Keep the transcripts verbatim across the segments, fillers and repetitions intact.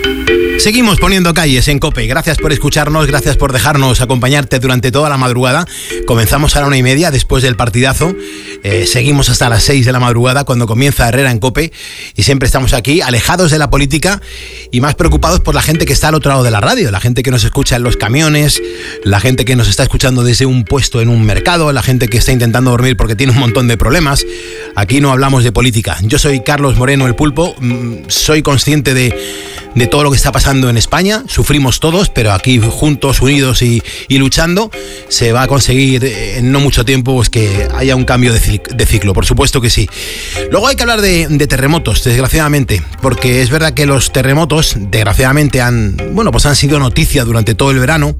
Seguimos poniendo calles en COPE. Gracias por escucharnos, gracias por dejarnos acompañarte durante toda la madrugada. Comenzamos a la una y media después del partidazo. Eh, seguimos hasta las seis de la madrugada cuando comienza Herrera en COPE. Y siempre estamos aquí, alejados de la política y más preocupados por la gente que está al otro lado de la radio. La gente que nos escucha en los camiones, la gente que nos está escuchando desde un puesto en un mercado, la gente que está intentando dormir porque tiene un montón de problemas. Aquí no hablamos de política. Yo soy Carlos Moreno, el Pulpo. Soy consciente de, de todo lo que está pasando en España, sufrimos todos, pero aquí juntos, unidos y, y luchando, se va a conseguir en no mucho tiempo pues que haya un cambio de, cic- de ciclo, por supuesto que sí. Luego hay que hablar de, de terremotos, desgraciadamente, porque es verdad que los terremotos, desgraciadamente, han, bueno, pues han sido noticia durante todo el verano.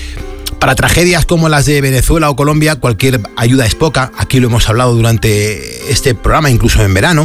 Para tragedias como las de Venezuela o Colombia, cualquier ayuda es poca. Aquí lo hemos hablado durante este programa, incluso en verano.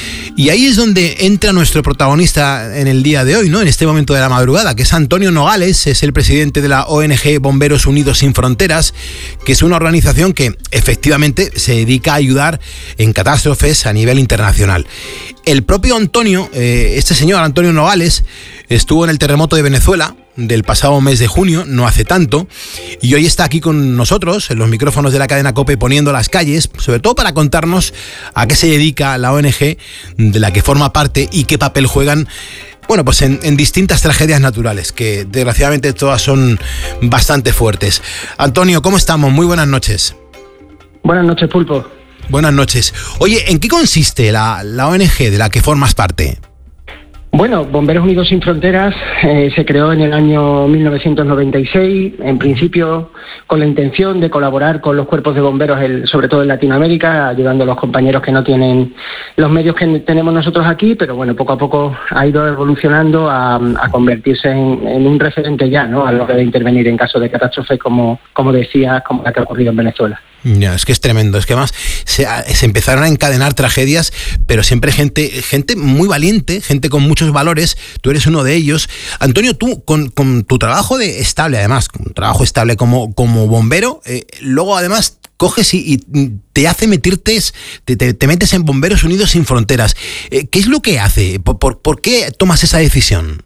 Y ahí es donde entra nuestro protagonista en el día de hoy, ¿no? En este momento de la madrugada, que es Antonio Nogales, es el presidente de la O N G Bomberos Unidos Sin Fronteras, que es una organización que efectivamente se dedica a ayudar en catástrofes a nivel internacional. El propio Antonio, eh, este señor Antonio Nogales, estuvo en el terremoto de Venezuela del pasado mes de junio, no hace tanto, y hoy está aquí con nosotros en los micrófonos de la cadena COPE poniendo las calles, sobre todo para contarnos a qué se dedica la O N G de la que forma parte y qué papel juegan, bueno, pues en, en distintas tragedias naturales, que desgraciadamente todas son bastante fuertes. Antonio, ¿cómo estamos? Muy buenas noches. Buenas noches, Pulpo. Buenas noches. Oye, ¿en qué consiste la, la O N G de la que formas parte? Bueno, Bomberos Unidos Sin Fronteras eh, se creó en el año mil novecientos noventa y seis, en principio con la intención de colaborar con los cuerpos de bomberos, el, sobre todo en Latinoamérica, ayudando a los compañeros que no tienen los medios que tenemos nosotros aquí, pero bueno, poco a poco ha ido evolucionando a, a convertirse en, en un referente ya, ¿no?, a la hora de intervenir en caso de catástrofes como, como decías, como la que ha ocurrido en Venezuela. Ya, es que es tremendo, es que además se, se empezaron a encadenar tragedias, pero siempre gente gente muy valiente, gente con muchos valores. Tú eres uno de ellos. Antonio, tú con, con tu trabajo de estable, además, con un trabajo estable como, como bombero, eh, luego además coges y, y te hace meterte, te, te, te metes en Bomberos Unidos Sin Fronteras. Eh, ¿Qué es lo que hace? ¿Por, por, por qué tomas esa decisión?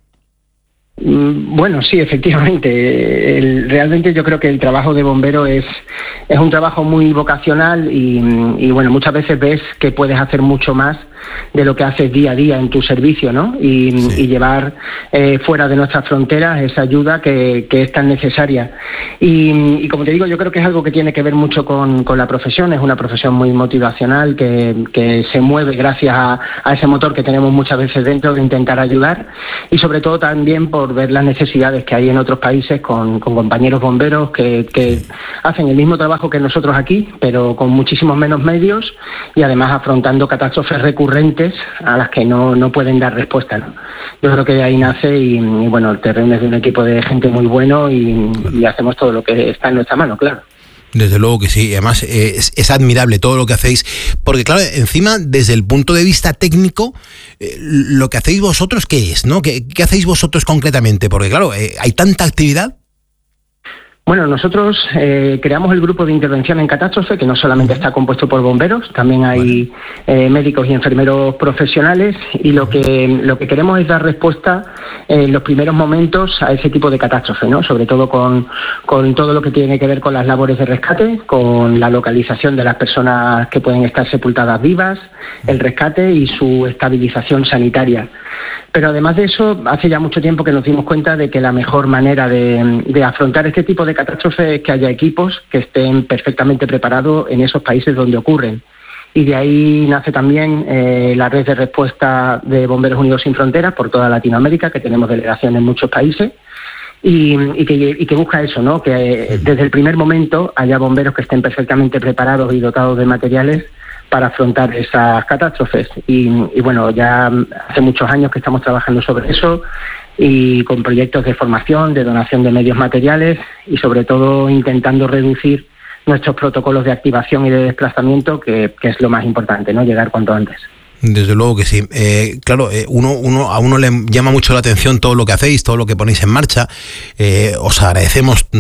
Bueno, sí, efectivamente. El, realmente yo creo que el trabajo de bombero es, es un trabajo muy vocacional y, y bueno, muchas veces ves que puedes hacer mucho más de lo que haces día a día en tu servicio, ¿no? Y, sí. y llevar eh, fuera de nuestras fronteras esa ayuda que, que es tan necesaria. Y, y como te digo, yo creo que es algo que tiene que ver mucho con, con la profesión. Es una profesión muy motivacional que, que se mueve gracias a, a ese motor que tenemos muchas veces dentro de intentar ayudar, y sobre todo también por ver las necesidades que hay en otros países con, con compañeros bomberos que, que sí. hacen el mismo trabajo que nosotros aquí, pero con muchísimos menos medios y además afrontando catástrofes recurrentes a las que no, no pueden dar respuesta, ¿no? Yo creo que de ahí nace y, y bueno, te reúnes de un equipo de gente muy bueno y, y hacemos todo lo que está en nuestra mano, claro. Desde luego que sí, además eh, es, es admirable todo lo que hacéis, porque claro, encima desde el punto de vista técnico, eh, lo que hacéis vosotros, ¿qué es? ¿No? ¿Qué, qué hacéis vosotros concretamente? Porque claro, eh, hay tanta actividad. Bueno, nosotros eh, creamos el grupo de intervención en catástrofe, que no solamente está compuesto por bomberos, también hay eh, médicos y enfermeros profesionales, y lo que lo que queremos es dar respuesta en los primeros momentos a ese tipo de catástrofe, ¿no? Sobre todo con, con todo lo que tiene que ver con las labores de rescate, con la localización de las personas que pueden estar sepultadas vivas, el rescate y su estabilización sanitaria. Pero además de eso, hace ya mucho tiempo que nos dimos cuenta de que la mejor manera de, de afrontar este tipo de catástrofes es que haya equipos que estén perfectamente preparados en esos países donde ocurren. Y de ahí nace también eh, la red de respuesta de Bomberos Unidos Sin Fronteras por toda Latinoamérica, que tenemos delegación en muchos países, y, y, que, y que busca eso, ¿no? Que eh, desde el primer momento haya bomberos que estén perfectamente preparados y dotados de materiales para afrontar esas catástrofes. Y, y bueno, ya hace muchos años que estamos trabajando sobre eso y con proyectos de formación, de donación de medios materiales y sobre todo intentando reducir nuestros protocolos de activación y de desplazamiento, que, que es lo más importante, ¿no? Llegar cuanto antes. Desde luego que sí. Eh, claro, eh, uno, uno, a uno le llama mucho la atención todo lo que hacéis, todo lo que ponéis en marcha. Eh, os agradecemos mm,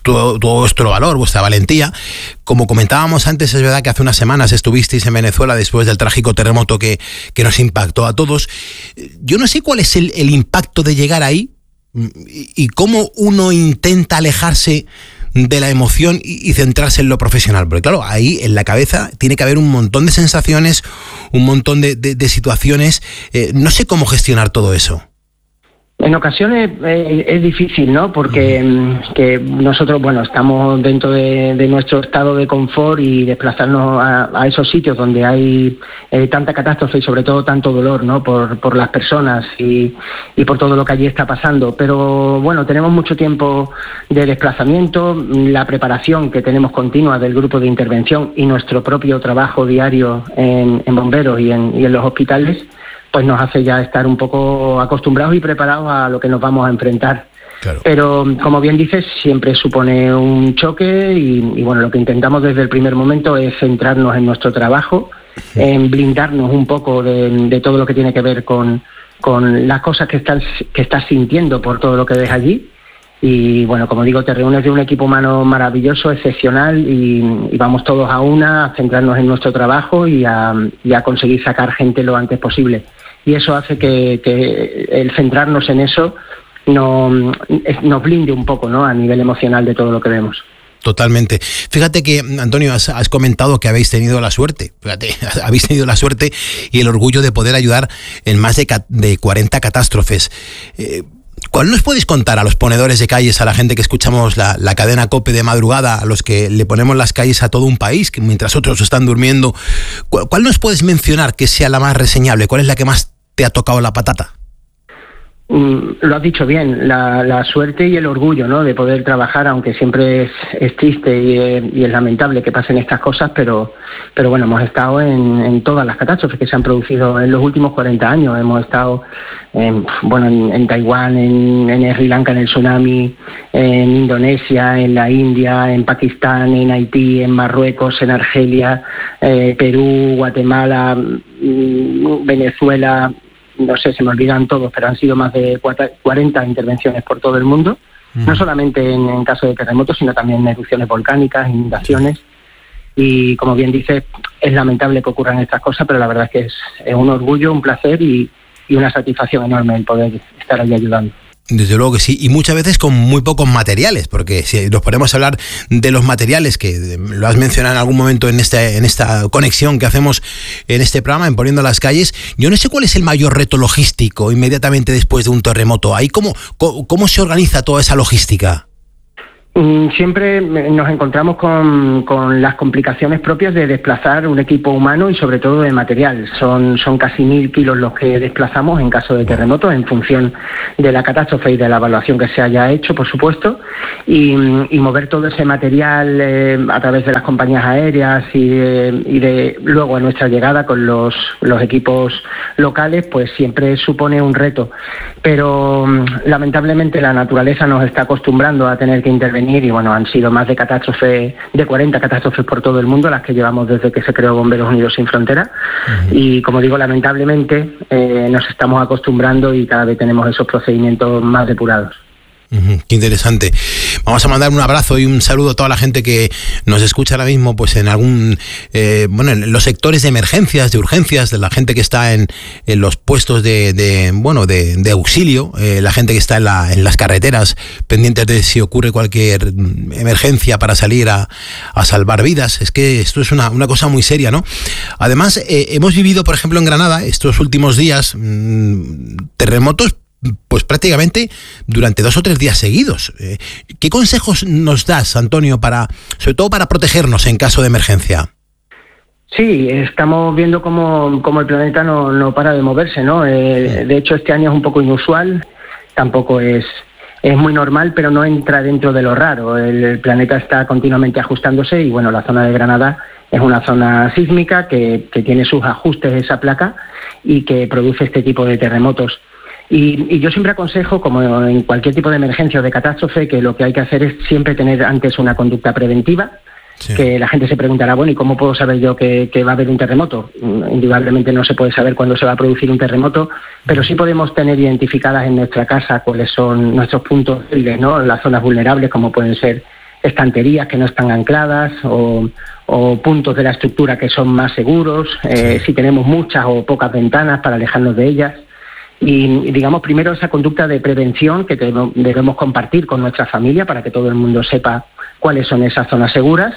todo, todo vuestro valor, vuestra valentía. Como comentábamos antes, es verdad que hace unas semanas estuvisteis en Venezuela después del trágico terremoto que, que nos impactó a todos. Yo no sé cuál es el, el impacto de llegar ahí y, y cómo uno intenta alejarse de la emoción y, y centrarse en lo profesional, porque claro, ahí en la cabeza tiene que haber un montón de sensaciones, un montón de, de, de situaciones. Eh, no sé cómo gestionar todo eso. En ocasiones eh, es difícil, ¿no? Porque uh-huh. que nosotros, bueno, estamos dentro de, de nuestro estado de confort y desplazarnos a, a esos sitios donde hay eh, tanta catástrofe y sobre todo tanto dolor, ¿no? Por, por las personas y, y por todo lo que allí está pasando. Pero bueno, tenemos mucho tiempo de desplazamiento, la preparación que tenemos continua del grupo de intervención y nuestro propio trabajo diario en, en bomberos y en, y en los hospitales, pues nos hace ya estar un poco acostumbrados y preparados a lo que nos vamos a enfrentar. Claro. Pero, como bien dices, siempre supone un choque y, y, bueno, lo que intentamos desde el primer momento es centrarnos en nuestro trabajo, sí. en blindarnos un poco de, de todo lo que tiene que ver con, con las cosas que estás, que estás sintiendo por todo lo que ves allí. Y, bueno, como digo, te reúnes de un equipo humano maravilloso, excepcional, y, y vamos todos a una a centrarnos en nuestro trabajo y a, y a conseguir sacar gente lo antes posible. Y eso hace que, que el centrarnos en eso no, nos blinde un poco, ¿no?, a nivel emocional de todo lo que vemos. Totalmente. Fíjate que, Antonio, has, has comentado que habéis tenido la suerte, fíjate, habéis tenido la suerte y el orgullo de poder ayudar en más de, de cuarenta catástrofes. Eh, ¿Cuál nos podéis contar a los ponedores de calles, a la gente que escuchamos la, la cadena COPE de madrugada, a los que le ponemos las calles a todo un país, que mientras otros están durmiendo? ¿Cuál, cuál nos puedes mencionar que sea la más reseñable? ¿Cuál es la que más te ha tocado la patata? Mm, lo has dicho bien, la, la suerte y el orgullo, ¿no?, de poder trabajar, aunque siempre es, es triste y es, y es lamentable que pasen estas cosas, pero pero bueno, hemos estado en, en todas las catástrofes que se han producido en los últimos cuarenta años. Hemos estado en, bueno, en, en Taiwán, en, en Sri Lanka, en el tsunami, en Indonesia, en la India, en Pakistán, en Haití, en Marruecos, en Argelia, eh, Perú, Guatemala, Venezuela. No sé, se me olvidan todos, pero han sido más de cuarenta intervenciones por todo el mundo, uh-huh. no solamente en, en caso de terremotos, sino también en erupciones volcánicas, inundaciones. Y como bien dices, es lamentable que ocurran estas cosas, pero la verdad es que es, es un orgullo, un placer y, y una satisfacción enorme el poder estar ahí ayudando. Desde luego que sí, y muchas veces con muy pocos materiales, porque si nos ponemos a hablar de los materiales, que lo has mencionado en algún momento en esta, en esta conexión que hacemos en este programa, en Poniendo las Calles, yo no sé cuál es el mayor reto logístico inmediatamente después de un terremoto. Ahí cómo, cómo, cómo se organiza toda esa logística. Siempre nos encontramos con, con las complicaciones propias de desplazar un equipo humano y sobre todo de material. Son, son casi mil kilos los que desplazamos en caso de terremoto, en función de la catástrofe y de la evaluación que se haya hecho, por supuesto, y, y mover todo ese material eh, a través de las compañías aéreas y de, y de luego a nuestra llegada con los, los equipos locales, pues siempre supone un reto. Pero lamentablemente la naturaleza nos está acostumbrando a tener que intervenir. Y bueno, han sido más de catástrofe, de cuarenta catástrofes por todo el mundo, las que llevamos desde que se creó Bomberos Unidos Sin Fronteras. Uh-huh. Y como digo, lamentablemente eh, nos estamos acostumbrando y cada vez tenemos esos procedimientos más depurados. Uh-huh, qué interesante. Vamos a mandar un abrazo y un saludo a toda la gente que nos escucha ahora mismo, pues en algún, eh, bueno, en los sectores de emergencias, de urgencias, de la gente que está en, en los puestos de, de bueno, de, de auxilio, eh, la gente que está en, la, en las carreteras, pendientes de si ocurre cualquier emergencia para salir a, a salvar vidas. Es que esto es una, una cosa muy seria, ¿no? Además, eh, hemos vivido, por ejemplo, en Granada, estos últimos días, mmm, terremotos, pues prácticamente durante dos o tres días seguidos. ¿Qué consejos nos das, Antonio, para, sobre todo para protegernos en caso de emergencia? Sí, estamos viendo cómo, cómo el planeta no, no para de moverse, ¿no? Eh, de hecho, este año es un poco inusual, tampoco es, es muy normal, pero no entra dentro de lo raro. El, el planeta está continuamente ajustándose y, bueno, la zona de Granada es una zona sísmica que, que tiene sus ajustes de esa placa y que produce este tipo de terremotos. Y, y yo siempre aconsejo, como en cualquier tipo de emergencia o de catástrofe, que lo que hay que hacer es siempre tener antes una conducta preventiva, sí. Que la gente se preguntará, bueno, ¿y cómo puedo saber yo que, que va a haber un terremoto? Indudablemente no se puede saber cuándo se va a producir un terremoto, pero sí podemos tener identificadas en nuestra casa cuáles son nuestros puntos débiles, ¿no? Las zonas vulnerables, como pueden ser estanterías que no están ancladas o, o puntos de la estructura que son más seguros, eh, si tenemos muchas o pocas ventanas para alejarnos de ellas. Y digamos, primero esa conducta de prevención que debemos compartir con nuestra familia para que todo el mundo sepa cuáles son esas zonas seguras.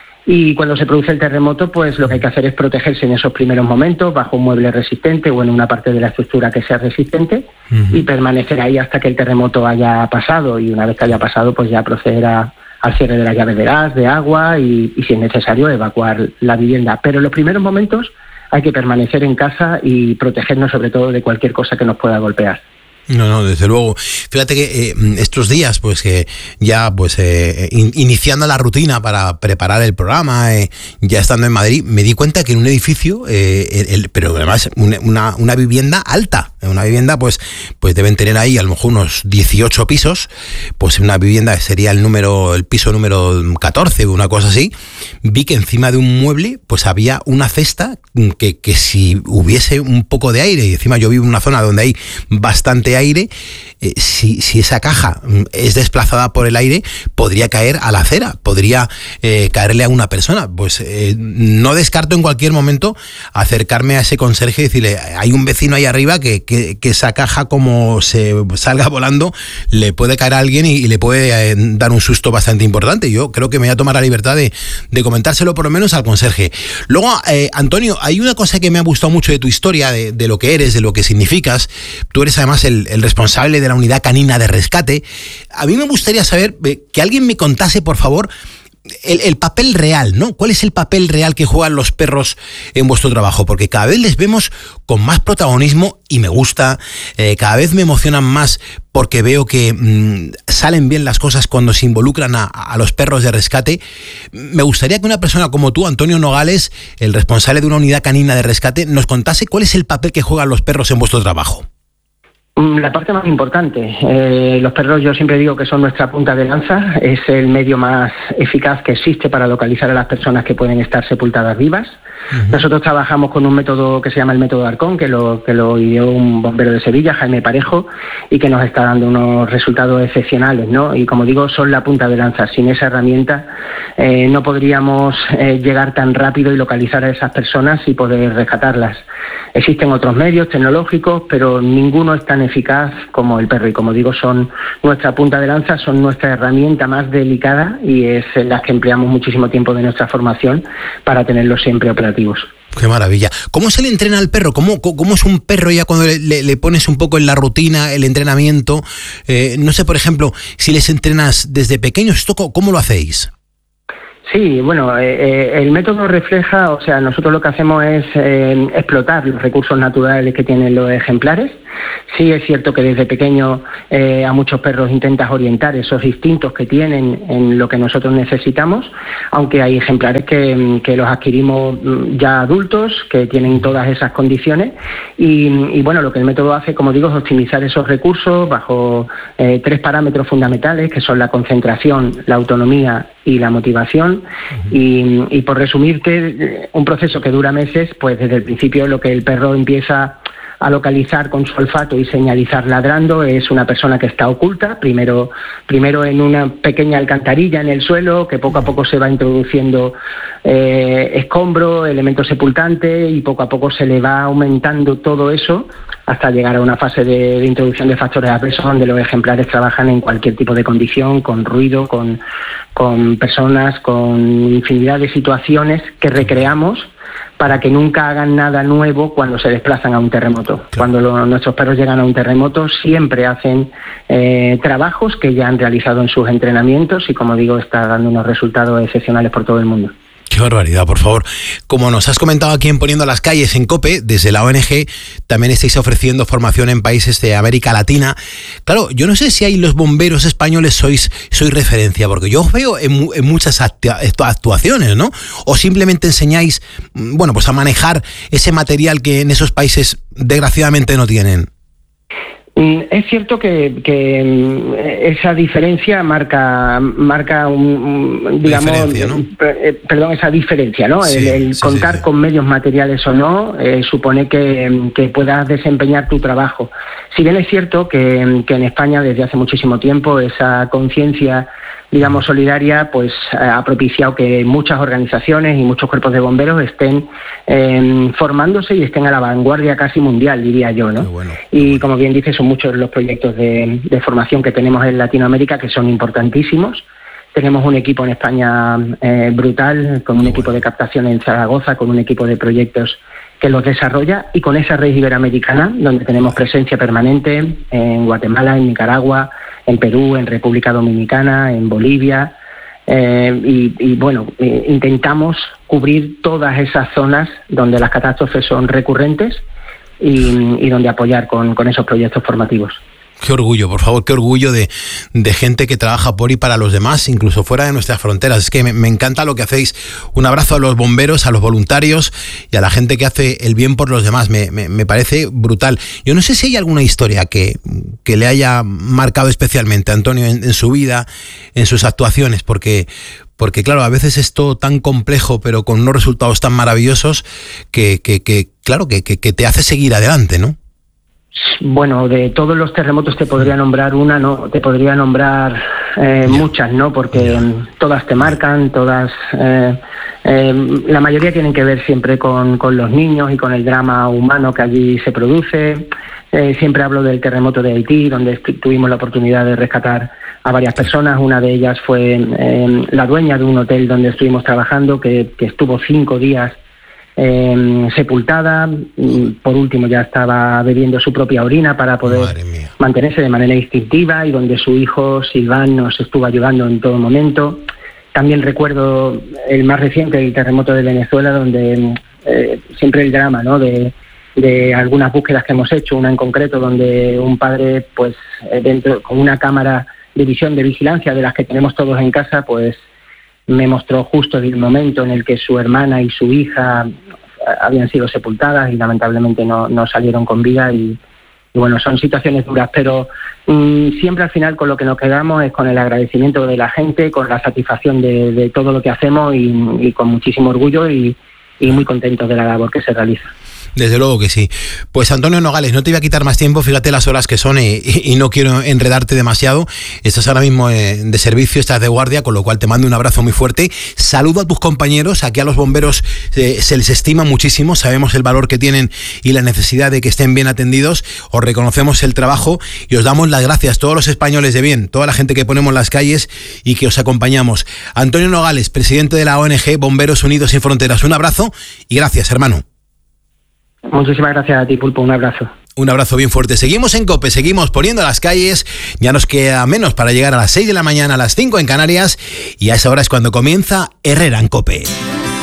Y cuando se produce el terremoto, pues lo que hay que hacer es protegerse en esos primeros momentos bajo un mueble resistente o en una parte de la estructura que sea resistente, uh-huh. y permanecer ahí hasta que el terremoto haya pasado, y una vez que haya pasado, pues ya proceder a, al cierre de las llaves de gas, de agua y, y si es necesario evacuar la vivienda. Pero en los primeros momentos hay que permanecer en casa y protegernos sobre todo de cualquier cosa que nos pueda golpear. No, no, desde luego. Fíjate que eh, estos días, pues que ya pues eh, in, iniciando la rutina para preparar el programa, eh, ya estando en Madrid, me di cuenta que en un edificio, eh, el, el, pero además una, una vivienda alta, una vivienda pues pues deben tener ahí a lo mejor unos dieciocho pisos, pues una vivienda sería el número, el piso número catorce, una cosa así. Vi que encima de un mueble pues había una cesta que, que si hubiese un poco de aire, y encima yo vivo en una zona donde hay bastante aire, eh, si, si esa caja es desplazada por el aire, podría caer a la acera, podría eh, caerle a una persona. Pues eh, no descarto en cualquier momento acercarme a ese conserje y decirle, hay un vecino ahí arriba que, que, que esa caja, como se salga volando, le puede caer a alguien y, y le puede eh, dar un susto bastante importante. Yo creo que me voy a tomar la libertad de, de comentárselo por lo menos al conserje. Luego, eh, Antonio, hay una cosa que me ha gustado mucho de tu historia, de, de lo que eres, de lo que significas. Tú eres además el el responsable de la unidad canina de rescate. A mí me gustaría saber, que alguien me contase, por favor, el, el papel real, ¿no? ¿Cuál es el papel real que juegan los perros en vuestro trabajo? Porque cada vez les vemos con más protagonismo y me gusta, eh, cada vez me emocionan más porque veo que mmm, salen bien las cosas cuando se involucran a, a los perros de rescate. Me gustaría que una persona como tú, Antonio Nogales, el responsable de una unidad canina de rescate, nos contase cuál es el papel que juegan los perros en vuestro trabajo. La parte más importante, eh, los perros yo siempre digo que son nuestra punta de lanza, es el medio más eficaz que existe para localizar a las personas que pueden estar sepultadas vivas. Uh-huh. Nosotros trabajamos con un método que se llama el método Arcón, que lo, que lo ideó un bombero de Sevilla, Jaime Parejo, y que nos está dando unos resultados excepcionales, ¿no? Y como digo, son la punta de lanza. Sin esa herramienta eh, no podríamos eh, llegar tan rápido y localizar a esas personas y poder rescatarlas. Existen otros medios tecnológicos, pero ninguno es tan eficaz como el perro. Y como digo, son nuestra punta de lanza, son nuestra herramienta más delicada y es en las que empleamos muchísimo tiempo de nuestra formación para tenerlos siempre operativos. Qué maravilla. ¿Cómo se le entrena al perro? ¿Cómo, cómo es un perro ya cuando le, le, le pones un poco en la rutina, el entrenamiento? Eh, no sé, por ejemplo, si les entrenas desde pequeños, ¿esto cómo lo hacéis? Sí, bueno, eh, el método refleja, o sea, nosotros lo que hacemos es eh, explotar los recursos naturales que tienen los ejemplares. Sí es cierto que desde pequeño eh, a muchos perros intentas orientar esos instintos que tienen en lo que nosotros necesitamos, aunque hay ejemplares que, que los adquirimos ya adultos, que tienen todas esas condiciones y, y bueno, lo que el método hace, como digo, es optimizar esos recursos bajo eh, tres parámetros fundamentales, que son la concentración, la autonomía y la motivación. Uh-huh. y, y por resumirte, un proceso que dura meses, pues desde el principio lo que el perro empieza a localizar con su olfato y señalizar ladrando es una persona que está oculta, primero, primero en una pequeña alcantarilla en el suelo, que poco a poco se va introduciendo eh, escombro, elemento sepultante, y poco a poco se le va aumentando todo eso hasta llegar a una fase de, de introducción de factores adversos donde los ejemplares trabajan en cualquier tipo de condición, con ruido, con, con personas, con infinidad de situaciones que recreamos para que nunca hagan nada nuevo cuando se desplazan a un terremoto. Claro. Cuando lo, nuestros perros llegan a un terremoto siempre hacen eh, trabajos que ya han realizado en sus entrenamientos y, como digo, está dando unos resultados excepcionales por todo el mundo. Qué barbaridad, por favor. Como nos has comentado aquí en Poniendo las Calles en COPE, desde la O N G también estáis ofreciendo formación en países de América Latina. Claro, yo no sé si ahí los bomberos españoles sois, sois referencia, porque yo os veo en, en muchas actuaciones, ¿no? O simplemente enseñáis, bueno, pues a manejar ese material que en esos países desgraciadamente no tienen. Es cierto que, que esa diferencia marca marca un, digamos, ¿no? perdón, esa diferencia, ¿no? Sí, el el sí, contar sí, sí. con medios materiales o no eh, supone que, que puedas desempeñar tu trabajo. Si bien es cierto que, que en España desde hace muchísimo tiempo esa conciencia digamos, solidaria, pues ha propiciado que muchas organizaciones y muchos cuerpos de bomberos estén eh, formándose y estén a la vanguardia casi mundial, diría yo, ¿no? Bueno, y bueno. Como bien dices, son muchos los proyectos de, de formación que tenemos en Latinoamérica que son importantísimos. Tenemos un equipo en España eh, brutal, con un equipo de captación en Zaragoza, con un equipo de proyectos que los desarrolla, y con esa red iberoamericana, donde tenemos presencia permanente en Guatemala, en Nicaragua, en Perú, en República Dominicana, en Bolivia, eh, y, y bueno, eh, intentamos cubrir todas esas zonas donde las catástrofes son recurrentes y, y donde apoyar con, con esos proyectos formativos. Qué orgullo, por favor, qué orgullo de, de gente que trabaja por y para los demás, incluso fuera de nuestras fronteras. Es que me, me encanta lo que hacéis. Un abrazo a los bomberos, a los voluntarios y a la gente que hace el bien por los demás. Me, me, me parece brutal. Yo no sé si hay alguna historia que, que le haya marcado especialmente a Antonio en, en su vida, en sus actuaciones, porque... Porque claro, a veces es todo tan complejo, pero con unos resultados tan maravillosos que, que, que claro, que, que, que te hace seguir adelante, ¿no? Bueno, de todos los terremotos te podría nombrar una, no, te podría nombrar eh, muchas, ¿no? Porque yeah. todas te marcan, todas, eh, eh, la mayoría tienen que ver siempre con, con los niños y con el drama humano que allí se produce. Eh, siempre hablo del terremoto de Haití, donde tuvimos la oportunidad de rescatar a varias personas. Una de ellas fue eh, la dueña de un hotel donde estuvimos trabajando, que, que estuvo cinco días Eh, sepultada. Por último ya estaba bebiendo su propia orina para poder mantenerse de manera instintiva, y donde su hijo Silván nos estuvo ayudando en todo momento. También recuerdo el más reciente, el terremoto de Venezuela, donde eh, siempre el drama, ¿no? de, de algunas búsquedas que hemos hecho, una en concreto donde un padre, pues dentro con una cámara de visión de vigilancia de las que tenemos todos en casa, pues me mostró justo el momento en el que su hermana y su hija habían sido sepultadas y lamentablemente no, no salieron con vida, y, y bueno, son situaciones duras, pero mmm, siempre al final con lo que nos quedamos es con el agradecimiento de la gente, con la satisfacción de, de todo lo que hacemos, y, y con muchísimo orgullo y, y muy contentos de la labor que se realiza. Desde luego que sí. Pues Antonio Nogales, no te voy a quitar más tiempo, fíjate las horas que son y, y no quiero enredarte demasiado. Estás ahora mismo de servicio, estás de guardia, con lo cual te mando un abrazo muy fuerte. Saludo a tus compañeros, aquí a los bomberos eh, se les estima muchísimo, sabemos el valor que tienen y la necesidad de que estén bien atendidos. Os reconocemos el trabajo y os damos las gracias, todos los españoles de bien, toda la gente que ponemos en las calles y que os acompañamos. Antonio Nogales, presidente de la O N G Bomberos Unidos Sin Fronteras, un abrazo y gracias, hermano. Muchísimas gracias a ti, Pulpo, un abrazo. Un abrazo bien fuerte. Seguimos en COPE, seguimos poniendo las calles. Ya nos queda menos para llegar a las seis de la mañana, a las cinco en Canarias. Y a esa hora es cuando comienza Herrera en COPE.